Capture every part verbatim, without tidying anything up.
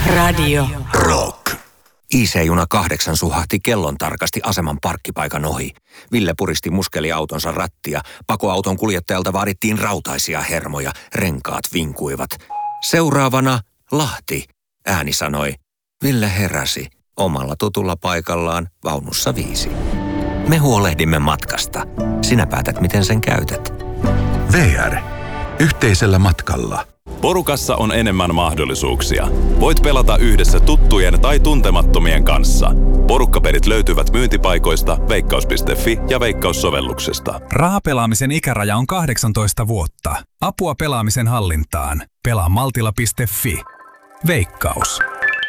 Radio Rock. I C-juna kahdeksan suhahti kellon tarkasti aseman parkkipaikan ohi. Ville puristi muskeliautonsa rattia. Pakoauton kuljettajalta vaadittiin rautaisia hermoja. Renkaat vinkuivat. Seuraavana Lahti, ääni sanoi. Ville heräsi omalla tutulla paikallaan vaunussa viisi. Me huolehdimme matkasta. Sinä päätät, miten sen käytät. V R. Yhteisellä matkalla. Porukassa on enemmän mahdollisuuksia. Voit pelata yhdessä tuttujen tai tuntemattomien kanssa. Porukkapelit löytyvät myyntipaikoista, veikkaus piste fi ja Veikkaus-sovelluksesta. Rahapelaamisen ikäraja on kahdeksantoista vuotta. Apua pelaamisen hallintaan. Pelaa maltilla piste fi. Veikkaus.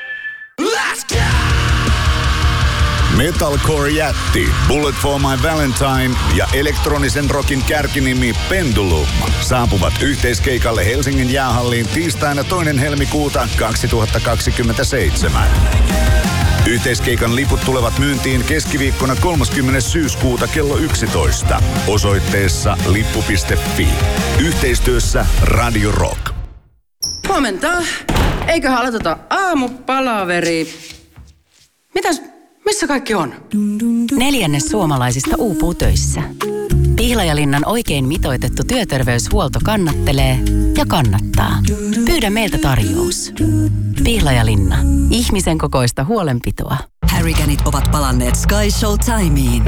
Metalcore-jätti Bullet for My Valentine ja elektronisen rockin kärkinimi Pendulum saapuvat yhteiskeikalle Helsingin jäähalliin tiistaina toinen helmikuuta kaksituhattakaksikymmentäseitsemän. Yhteiskeikan liput tulevat myyntiin keskiviikkona kolmaskymmenes syyskuuta kello yksitoista osoitteessa lippu piste fi. Yhteistyössä Radio Rock. Huomenta. Eiköhän aloiteta aamupalaveri. Mitäs? Missä kaikki on? Neljännes suomalaisista uupuu töissä. Pihlajalinnan oikein mitoitettu työterveyshuolto kannattelee ja kannattaa. Pyydä meiltä tarjous. Pihlajalinna. Ihmisen kokoista huolenpitoa. Hurricaneit ovat palanneet Sky Showtimeen.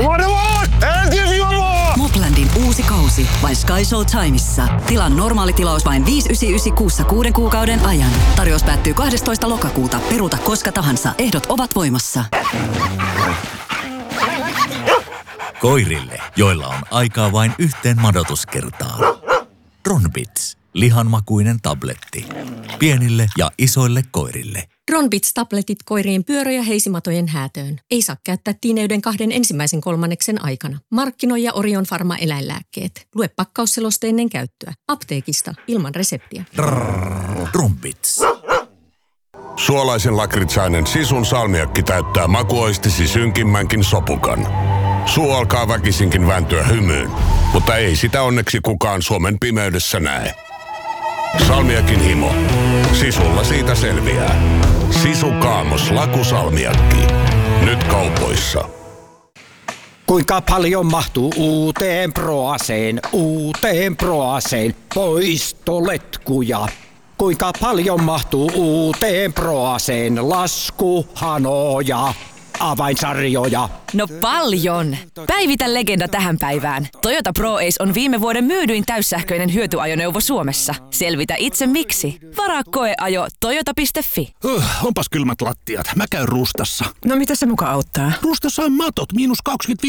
Moplandin uusi kausi vain Sky Showtimeissa. Tilan normaali tilaus vain viisi yhdeksänsataayhdeksänkymmentäyhdeksän kuussa kuuden kuukauden ajan. Tarjous päättyy kahdestoista lokakuuta. Peruuta koska tahansa. Ehdot ovat voimassa. Koirille, joilla on aikaa vain yhteen madotuskertaan. Ronbits. Lihanmakuinen tabletti. Pienille ja isoille koirille. Ronbits-tabletit koirien pyörö- ja heisimatojen häätöön. Ei saa käyttää tiineyden kahden ensimmäisen kolmanneksen aikana. Markkinoija Orion Pharma eläinlääkkeet. Lue pakkausseloste ennen käyttöä. Apteekista ilman reseptiä. Ronbits. Suolaisen lakritsainen Sisun salmiakki täyttää makuoistisi synkimmänkin sopukan. Suu alkaa väkisinkin vääntyä hymyyn, mutta ei sitä onneksi kukaan Suomen pimeydessä näe. Salmiakin himo. Sisulla siitä selviää. Sisu Kaamos lakusalmiakki. Nyt kaupoissa. Kuinka paljon mahtuu uuteen Proaseen, uuteen Proaseen poistoletkuja? Kuinka paljon mahtuu uuteen Proaseen laskuhanoja, avainsarjoja? No paljon! Päivitä legenda tähän päivään. Toyota Pro Ace on viime vuoden myydyin täyssähköinen hyötyajoneuvo Suomessa. Selvitä itse miksi. Varaa koeajo toyota piste fi. Uh, onpas kylmät lattiat. Mä käyn Rustassa. No mitä se muka auttaa? Rustassa on matot, miinus kaksikymmentä